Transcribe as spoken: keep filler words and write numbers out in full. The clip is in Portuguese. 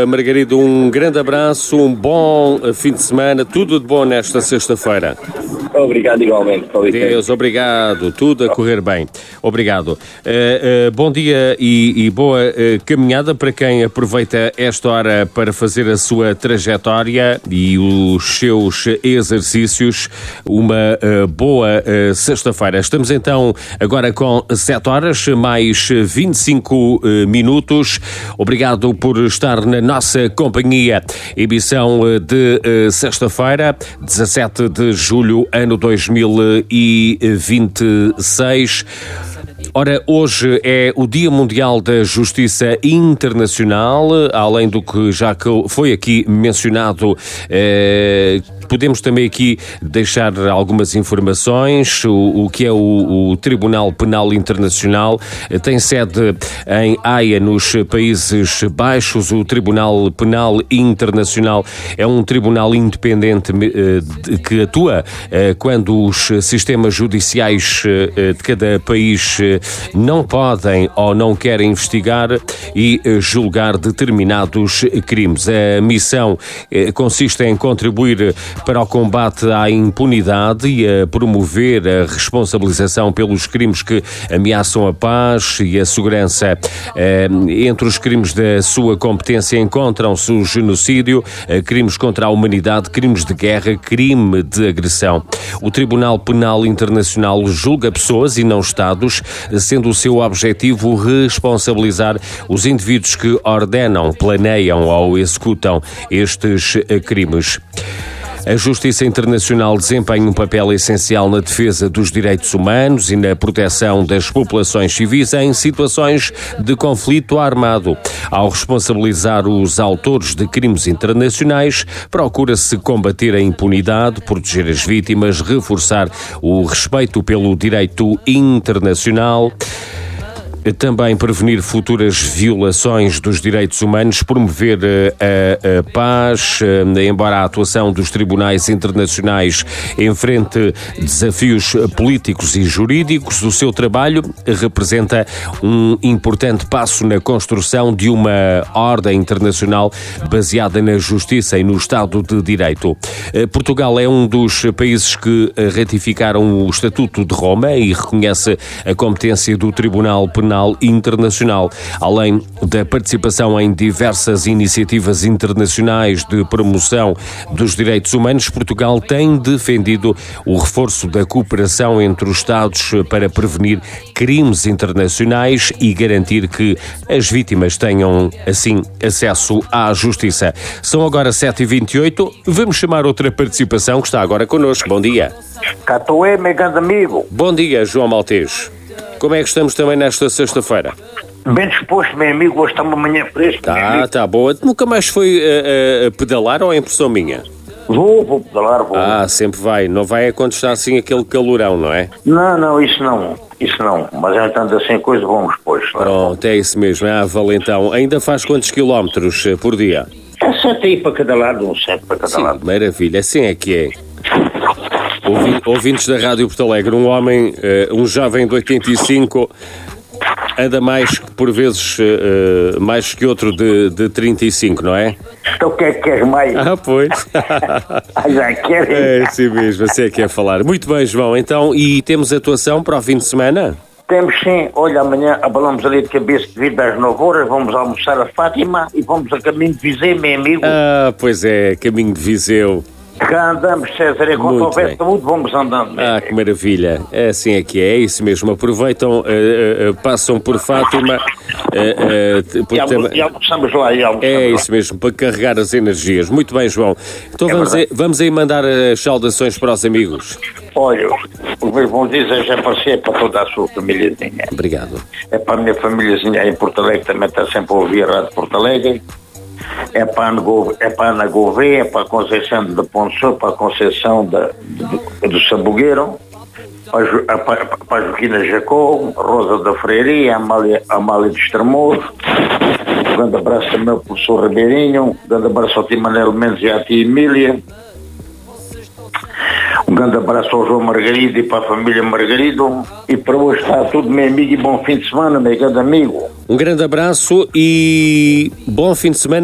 uh, Margarido, um grande abraço, um bom uh, fim de semana, tudo de bom nesta sexta-feira. Obrigado igualmente. Deus, obrigado, tudo a correr bem. Obrigado. Uh, uh, bom dia e, e boa uh, caminhada para quem aproveita esta hora para fazer a sua trajetória e os seus exercícios. Uma uh, boa uh, sexta-feira. Estamos então agora com sete horas, mais vinte e cinco uh, minutos. Obrigado por estar na nossa companhia. Emissão de uh, sexta-feira, dezassete de julho, ano dois mil e vinte e seis. Ora, hoje é o Dia Mundial da Justiça Internacional, além do que já foi aqui mencionado, eh, podemos também aqui deixar algumas informações. O, o que é o, o Tribunal Penal Internacional tem sede em Haia, nos Países Baixos. O Tribunal Penal Internacional é um tribunal independente eh, que atua eh, quando os sistemas judiciais eh, de cada país eh, não podem ou não querem investigar e julgar determinados crimes. A missão consiste em contribuir para o combate à impunidade e a promover a responsabilização pelos crimes que ameaçam a paz e a segurança. Entre os crimes da sua competência encontram-se o genocídio, crimes contra a humanidade, crimes de guerra, crime de agressão. O Tribunal Penal Internacional julga pessoas e não Estados, sendo o seu objetivo responsabilizar os indivíduos que ordenam, planeiam ou executam estes crimes. A Justiça Internacional desempenha um papel essencial na defesa dos direitos humanos e na proteção das populações civis em situações de conflito armado. Ao responsabilizar os autores de crimes internacionais, procura-se combater a impunidade, proteger as vítimas, reforçar o respeito pelo direito internacional, também prevenir futuras violações dos direitos humanos, promover a, a paz, embora a atuação dos tribunais internacionais enfrente desafios políticos e jurídicos. O seu trabalho representa um importante passo na construção de uma ordem internacional baseada na justiça e no Estado de Direito. Portugal é um dos países que ratificaram o Estatuto de Roma e reconhece a competência do Tribunal Penal Internacional. Além da participação em diversas iniciativas internacionais de promoção dos direitos humanos, Portugal tem defendido o reforço da cooperação entre os Estados para prevenir crimes internacionais e garantir que as vítimas tenham, assim, acesso à justiça. São agora sete e vinte e oito. Vamos chamar outra participação que está agora connosco. Bom dia. Catoé, meu grande amigo. Bom dia, João Maltês. Como é que estamos também nesta sexta-feira? Bem disposto, meu amigo, hoje está uma manhã fresca. Tá, tá boa. Nunca mais foi a uh, uh, pedalar ou é impressão minha? Vou, vou pedalar, vou. Ah, sempre vai. Não vai é quando está assim aquele calorão, não é? Não, não, isso não. Isso não. Mas entrando assim coisa, vamos depois. Pronto, é isso mesmo. Ah, valentão. Ainda faz quantos quilómetros por dia? É sete aí para cada lado, um sete para cada Sim, lado. Maravilha, assim é que é. Ouvintes da Rádio Porto Alegre, um homem, uh, um jovem de oitenta e cinco, anda mais, por vezes, uh, mais que outro de, de trinta e cinco, não é? Então o que é que queres mais? Ah, pois. Ah, já queres? É assim mesmo, assim é que é falar. Muito bem, João, então, e temos atuação para o fim de semana? Temos sim, olha, amanhã abalamos ali de cabeça devido às nove horas, vamos almoçar a Fátima e vamos a caminho de Viseu, meu amigo. Ah, pois é, caminho de Viseu. Cá andamos, César, enquanto houver saúde, vamos andando. Ah, que maravilha. É assim é que é, é isso mesmo. Aproveitam, uh, uh, uh, passam por Fátima. Uh, uh, e, almo e almoçamos lá. E almoçamos é lá. Isso mesmo, para carregar as energias. Muito bem, João. Então é vamos, aí, vamos aí mandar as saudações para os amigos. Olha, os meus bons dias já passei para toda a sua famíliazinha. Obrigado. É para a minha famíliazinha aí em Porto Alegre, também está sempre a ouvir a Rádio Porto Alegre. É para a Ana Gouveia, é para a Ana Gouveia, é para a Conceição de Ponte, para a Conceição de, de, do Sabugueiro, para, para, para a Joaquina Jacó, Rosa da Freiria, a Amália, a Amália de Estremoso. Um grande abraço também ao professor Ribeirinho, um grande abraço ao tio Manel Mendes e à tia Emília. Um grande abraço ao João Margarido e para a família Margarido. E para hoje está tudo, meu amigo, e bom fim de semana, meu grande amigo. Um grande abraço e bom fim de semana.